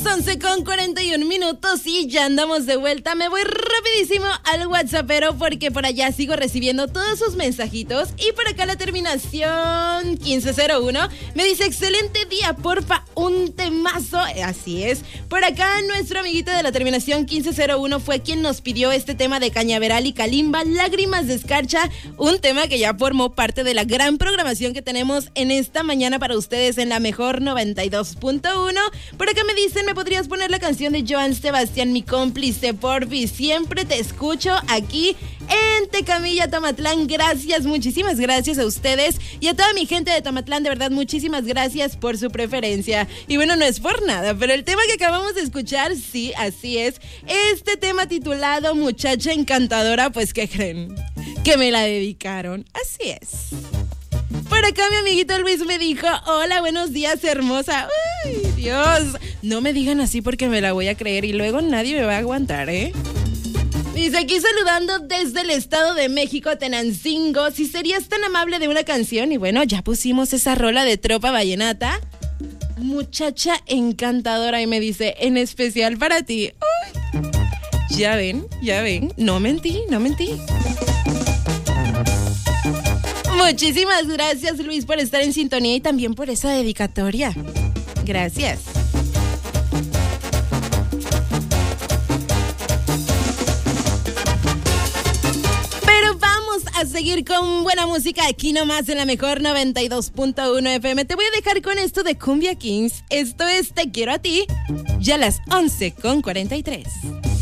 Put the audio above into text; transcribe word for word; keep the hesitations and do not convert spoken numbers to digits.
once con cuarenta y un minutos y ya andamos de vuelta. Me voy rapidísimo al WhatsAppero porque por allá sigo recibiendo todos sus mensajitos. Y por acá la terminación quince cero uno me dice: excelente día, porfa, un temazo. Así es. Por acá nuestro amiguito de la terminación quince cero uno fue quien nos pidió este tema de Cañaveral y Kalimba, Lágrimas de Escarcha, un tema que ya formó parte de la gran programación que tenemos en esta mañana para ustedes en la mejor noventa y dos punto uno. Por acá me dicen: ¿me podrías poner la canción de Joan Sebastián, mi cómplice, porfi? Siempre te escucho aquí en Tecamilla, Tomatlán. Gracias, muchísimas gracias a ustedes y a toda mi gente de Tomatlán, de verdad, muchísimas gracias por su preferencia. Y bueno, no es por nada, pero el tema que acabamos de escuchar, sí, así es, este tema titulado Muchacha Encantadora, pues ¿qué creen? Que me la dedicaron, así es. Por acá mi amiguito Luis me dijo: hola, buenos días, hermosa. Uy, Dios, no me digan así porque me la voy a creer y luego nadie me va a aguantar, ¿eh? Dice aquí saludando desde el Estado de México, Tenancingo, si serías tan amable de una canción. Y bueno, ya pusimos esa rola de Tropa Vallenata, Muchacha Encantadora, y me dice: en especial para ti. Uy, ya ven, ya ven, no mentí, no mentí. Muchísimas gracias, Luis, por estar en sintonía y también por esa dedicatoria. Gracias. Pero vamos a seguir con buena música aquí nomás en la mejor noventa y dos punto uno F M. Te voy a dejar con esto de Cumbia Kings. Esto es Te Quiero a Ti, ya a las once con cuarenta y tres.